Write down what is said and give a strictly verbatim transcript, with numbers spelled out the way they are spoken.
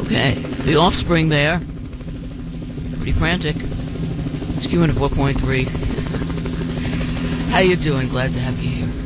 Okay. The Offspring there. Pretty frantic. It's Q one oh four point three. How you doing? Glad to have you here.